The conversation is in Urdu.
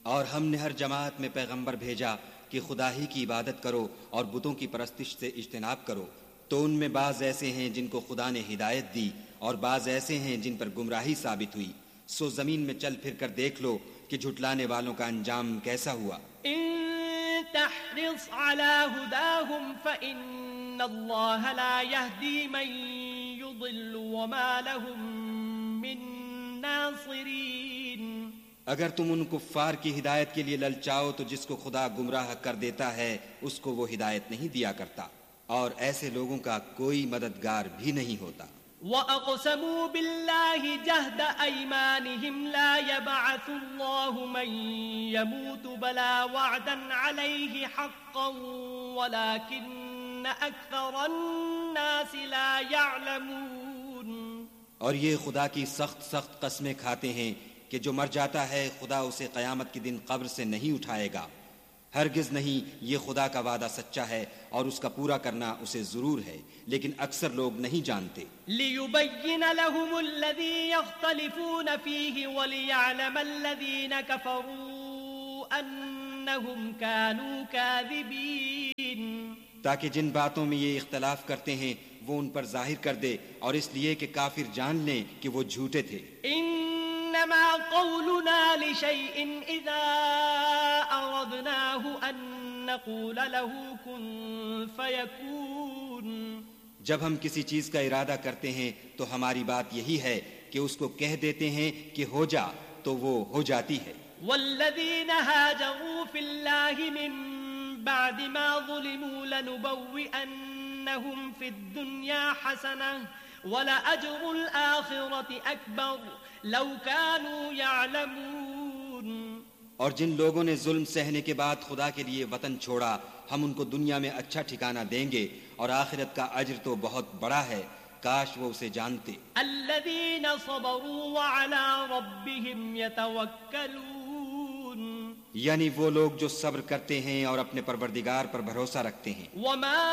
اور ہم نے ہر جماعت میں پیغمبر بھیجا کہ خدا ہی کی عبادت کرو اور بتوں کی پرستش سے اجتناب کرو، تو ان میں بعض ایسے ہیں جن کو خدا نے ہدایت دی اور بعض ایسے ہیں جن پر گمراہی ثابت ہوئی، سو زمین میں چل پھر کر دیکھ لو کہ جھٹلانے والوں کا انجام کیسا ہوا۔ إن تحرص على هداهم فإن الله لا يهدي من يضل وما لهم من ناصرين۔ اگر تم ان کفار کی ہدایت کے لیے للچاؤ تو جس کو خدا گمراہ کر دیتا ہے اس کو وہ ہدایت نہیں دیا کرتا، اور ایسے لوگوں کا کوئی مددگار بھی نہیں ہوتا۔ وَأَقْسَمُوا بِاللَّهِ جَهْدَ أَيْمَانِهِمْ لَا يَبْعَثُ اللَّهُ مَن يَمُوتُ بَلَى وَعْدًا عَلَيْهِ حَقًّا وَلَكِنَّ أَكْثَرَ النَّاسِ لَا يَعْلَمُونَ۔ اور یہ خدا کی سخت سخت قسمیں کھاتے ہیں کہ جو مر جاتا ہے خدا اسے قیامت کے دن قبر سے نہیں اٹھائے گا، ہرگز نہیں، یہ خدا کا وعدہ سچا ہے اور اس کا پورا کرنا اسے ضرور ہے، لیکن اکثر لوگ نہیں جانتے۔ لِيُبَيِّنَ لَهُمُ الَّذِي يَخْتَلِفُونَ فِيهِ وَلِيَعْلَمَ الَّذِينَ كَفَرُوا أَنَّهُمْ كَانُوا كَاذِبِينَ، تاکہ جن باتوں میں یہ اختلاف کرتے ہیں وہ ان پر ظاہر کر دے، اور اس لیے کہ کافر جان لیں کہ وہ جھوٹے تھے۔ إنما قولنا لشيء إذا أردناه أن نقول له كن فيكون۔ جب ہم کسی چیز کا ارادہ کرتے ہیں تو ہماری بات یہی ہے کہ اس کو کہہ دیتے ہیں کہ ہو جا، تو وہ ہو جاتی ہے۔ والذين هاجروا في الله من بعد ما ظلموا لنبوئنهم في الدنيا حسنة وَلَأَجْرُ الْآخِرَةِ أَكْبَرُ لَوْ كَانُوا يَعْلَمُونَ۔ اور جن لوگوں نے ظلم سہنے کے بعد خدا کے لیے وطن چھوڑا، ہم ان کو دنیا میں اچھا ٹھکانہ دیں گے اور آخرت کا اجر تو بہت بڑا ہے، کاش وہ اسے جانتے۔ الَّذِينَ صَبَرُوا وَعَلَى رَبِّهِمْ يَتَوَكَّلُونَ، یعنی وہ لوگ جو صبر کرتے ہیں اور اپنے پروردگار پر بھروسہ رکھتے ہیں۔ وَمَا